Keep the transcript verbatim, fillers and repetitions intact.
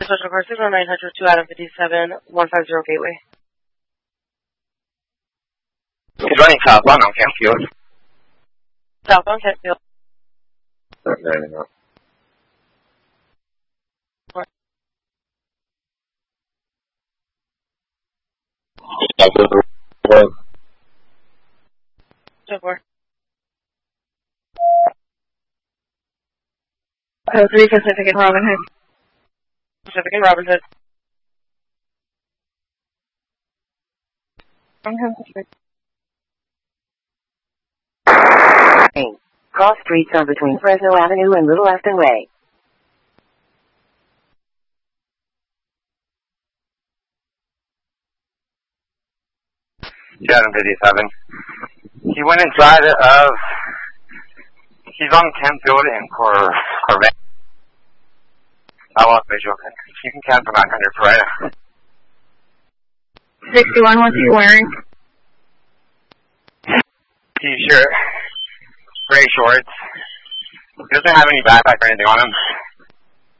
Special car signal nine hundred two Adam fifty-seven one five zero Gateway. He's running southbound on Kentfield. Southbound Kentfield. No, no, no. So far. Oh, three Pacific in Robin Hood. Pacific in Robin Hood. Cross streets are between Fresno Avenue and Little Aston Way. Adam fifty-seven. He went inside of, he's on Kentfield and Cor Corvette. I lost visual. You can count from back under Pareto. sixty-one, what's he wearing? T-shirt, gray shorts. He doesn't have any backpack or anything on him.